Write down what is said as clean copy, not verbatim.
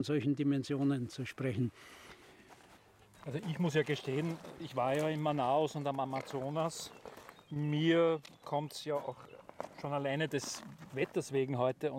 solchen Dimensionen zu sprechen. Also ich muss ja gestehen, ich war ja in Manaus und am Amazonas. Mir kommt es ja auch schon alleine des Wetters wegen heute